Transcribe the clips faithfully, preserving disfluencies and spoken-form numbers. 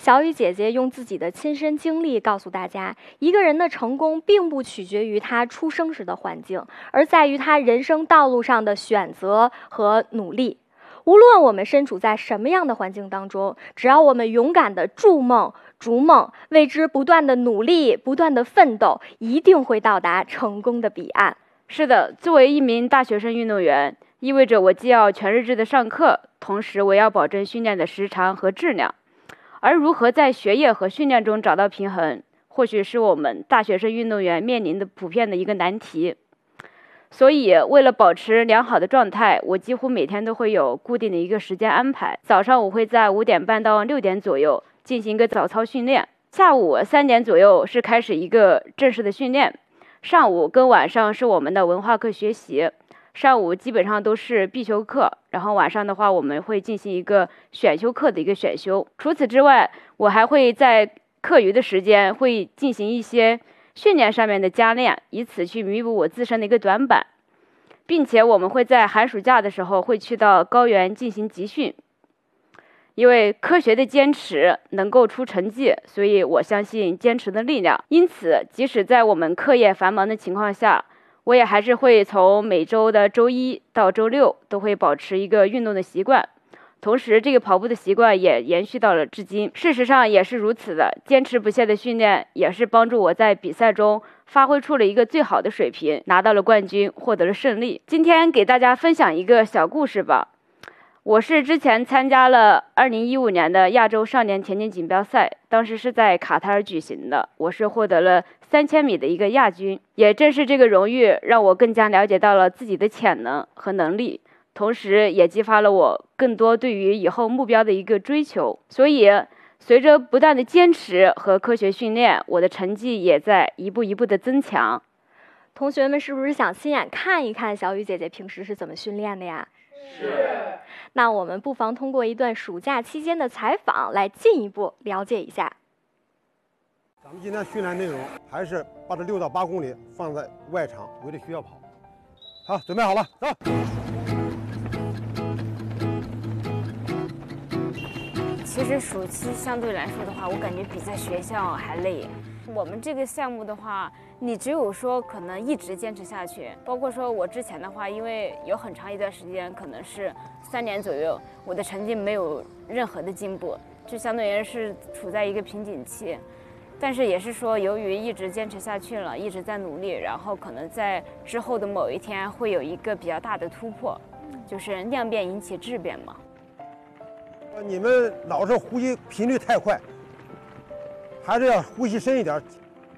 小雨姐姐用自己的亲身经历告诉大家，一个人的成功并不取决于他出生时的环境，而在于他人生道路上的选择和努力。无论我们身处在什么样的环境当中，只要我们勇敢地筑梦、逐梦，为之不断的努力、不断的奋斗，一定会到达成功的彼岸。 是的，作为一名大学生运动员，意味着我既要全日制的上课，同时我要保证训练的时长和质量。而如何在学业和训练中找到平衡，或许是我们大学生运动员面临的普遍的一个难题。所以为了保持良好的状态，我几乎每天都会有固定的一个时间安排。早上我会在五点半到六点左右进行一个早操训练，下午三点左右是开始一个正式的训练，上午跟晚上是我们的文化课学习。上午基本上都是必修课，然后晚上的话我们会进行一个选修课的一个选修。除此之外，我还会在课余的时间会进行一些训练上面的加练，以此去弥补我自身的一个短板，并且我们会在寒暑假的时候会去到高原进行集训。因为科学的坚持能够出成绩，所以我相信坚持的力量。因此即使在我们课业繁忙的情况下，我也还是会从每周的周一到周六都会保持一个运动的习惯，同时这个跑步的习惯也延续到了至今。事实上也是如此的，坚持不懈的训练也是帮助我在比赛中发挥出了一个最好的水平，拿到了冠军，获得了胜利。今天给大家分享一个小故事吧。我是之前参加了二零一五年的亚洲少年田径锦标赛，当时是在卡塔尔举行的，我是获得了三千米的一个亚军。也正是这个荣誉让我更加了解到了自己的潜能和能力，同时也激发了我更多对于以后目标的一个追求。所以随着不断的坚持和科学训练，我的成绩也在一步一步的增强。 同学们是不是想亲眼看一看小雨姐姐平时是怎么训练的呀？ 是。 那我们不妨通过一段暑假期间的采访来进一步了解一下。 咱们今天训练内容还是把这六到八公里放在外场围着学校跑。好，准备好了，走。 其实暑期相对来说的话，我感觉比在学校还累。我们这个项目的话，你只有说可能一直坚持下去，包括说我之前的话，因为有很长一段时间，可能是三年左右，我的成绩没有任何的进步，就相当于是处在一个瓶颈期。但是也是说，由于一直坚持下去了，一直在努力，然后可能在之后的某一天会有一个比较大的突破，就是量变引起质变嘛。 你们老是呼吸频率太快，还是要呼吸深一点。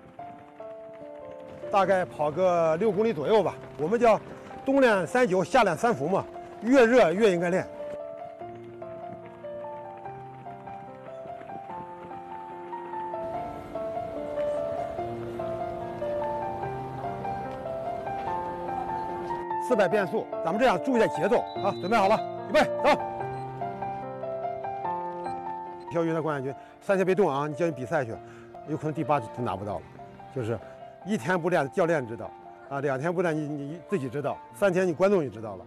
大概跑个六公里左右吧。我们叫冬练三九，夏练三伏嘛，越热越应该练。四百变速，咱们这样注意点节奏啊！准备好了，预备，走！校运的冠军，三千别动啊！你叫你比赛去，有可能第八都拿不到了。就是一天不练，教练知道啊；两天不练，你你自己知道；三天你观众也知道了。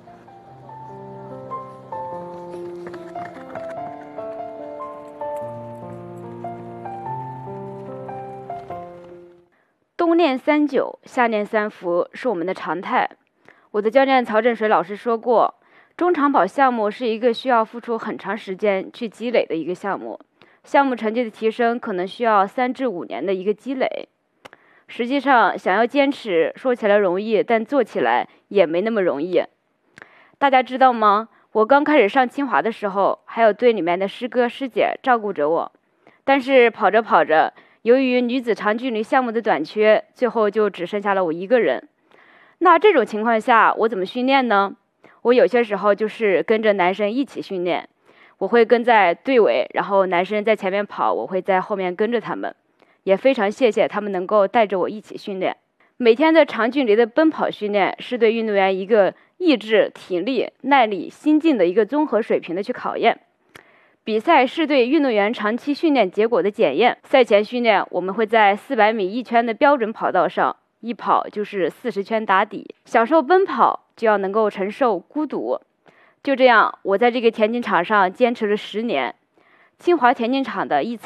冬练三九，夏练三伏是我们的常态。我的教练曹振水老师说过，中长跑项目是一个需要付出很长时间去积累的一个项目，项目成绩的提升可能需要三至五年的一个积累。实际上想要坚持，说起来容易，但做起来也没那么容易。大家知道吗？我刚开始上清华的时候，还有队里面的师哥师姐照顾着我，但是跑着跑着，由于女子长距离项目的短缺，最后就只剩下了我一个人。那这种情况下，我怎么训练呢？我有些时候就是跟着男生一起训练，我会跟在队尾，然后男生在前面跑，我会在后面跟着他们。也非常谢谢他们能够带着我一起训练。每天的长距离的奔跑训练是对运动员一个意志、体力、耐力、心境的一个综合水平的去考验。比赛是对运动员长期训练结果的检验。赛前训练，我们会在四百米一圈的标准跑道上，一跑就是四十圈打底。享受奔跑，就要能够承受孤独。就这样，我在这个田径场上坚持了十年。清华田径场的一